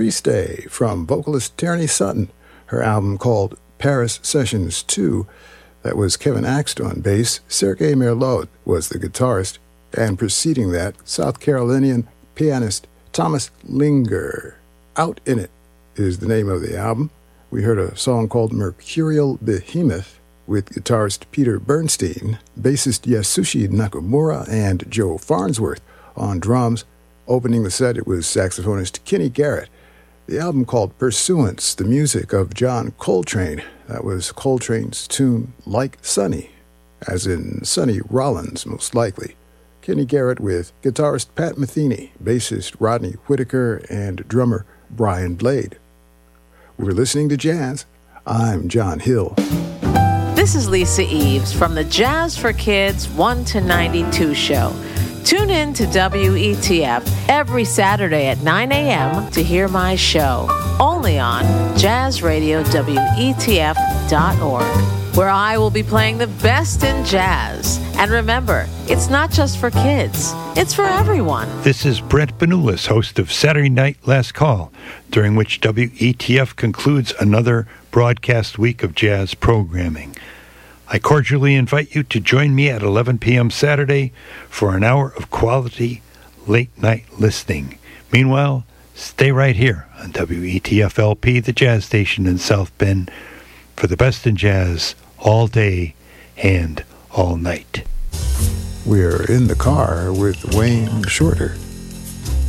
Triste from vocalist Tierney Sutton, her album called Paris Sessions 2. That was Kevin Axt on bass, Sergei Merlot was the guitarist, and preceding that, South Carolinian pianist Thomas Linger. Out in It is the name of the album. We heard a song called Mercurial Behemoth with guitarist Peter Bernstein, bassist Yasushi Nakamura, and Joe Farnsworth on drums. Opening the set, it was saxophonist Kenny Garrett. The album called Pursuance, the music of John Coltrane. That was Coltrane's tune Like Sonny, as in Sonny Rollins, most likely. Kenny Garrett with guitarist Pat Metheny, bassist Rodney Whitaker, and drummer Brian Blade. We're listening to jazz. I'm John Hill. This is Lisa Eves from the Jazz for Kids 1 to 92 show. Tune in to WETF every Saturday at 9 a.m. to hear my show, only on jazzradiowetf.org, where I will be playing the best in jazz. And remember, it's not just for kids, it's for everyone. This is Brent Benulis, host of Saturday Night Last Call, during which WETF concludes another broadcast week of jazz programming. I cordially invite you to join me at 11 p.m. Saturday for an hour of quality late-night listening. Meanwhile, stay right here on WETF-LP, the jazz station in South Bend, for the best in jazz all day and all night. We're in the car with Wayne Shorter.